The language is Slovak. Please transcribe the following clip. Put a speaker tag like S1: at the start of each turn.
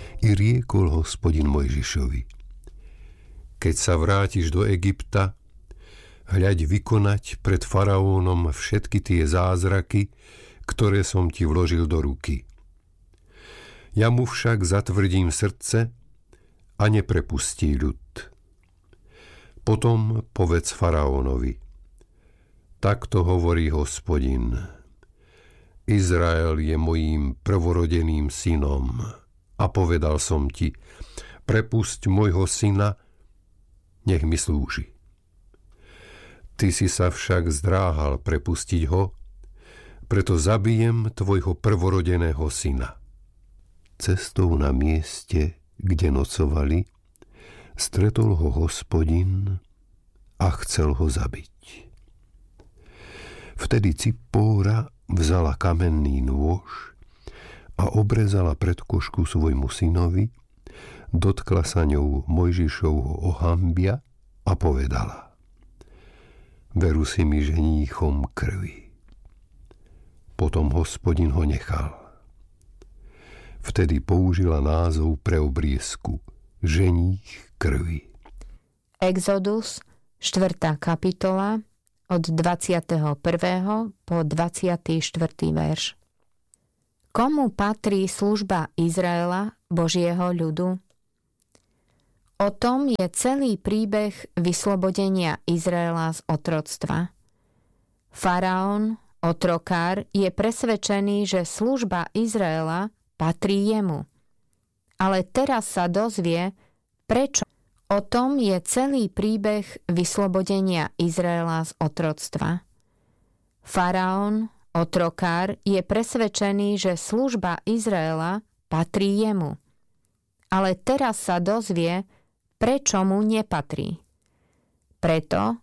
S1: I riekol Hospodin Mojžišovi: keď sa vrátiš do Egypta, hľaď vykonať pred faraónom všetky tie zázraky, ktoré som ti vložil do ruky. Ja mu však zatvrdím srdce a neprepustí ľud. Potom povedz faraónovi: takto hovorí Hospodin: Izrael je mojím prvorodeným synom a povedal som ti: prepusť môjho syna, nech mi slúži. Ty si sa však zdráhal prepustiť ho, preto zabijem tvojho prvorodeného syna. Cestou na mieste, kde nocovali, stretol ho Hospodin a chcel ho zabiť. Vtedy Cipóra vzala kamenný nôž a obrezala predkošku svojmu synovi, dotkla sa ňou Mojžišovho ohambia a povedala: veru si mi ženíchom krvi. Potom Hospodin ho nechal. Vtedy použila názov pre obriezku ženích krvi.
S2: Exodus, 4. kapitola, od 21. po 24. verš. Komu patrí služba Izraela, Božieho ľudu? O tom je celý príbeh vyslobodenia Izraela z otroctva. Faraón, otrokár, je presvedčený, že služba Izraela patrí jemu. Ale teraz sa dozvie, prečo. O tom je celý príbeh vyslobodenia Izraela z otroctva. Faraón, otrokár, je presvedčený, že služba Izraela patrí jemu. Ale teraz sa dozvie, prečo mu nepatrí. Preto,